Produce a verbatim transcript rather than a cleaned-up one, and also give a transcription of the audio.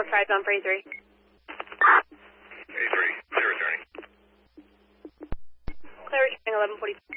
five on for A three. A three, clear returning. Clear returning eleven forty.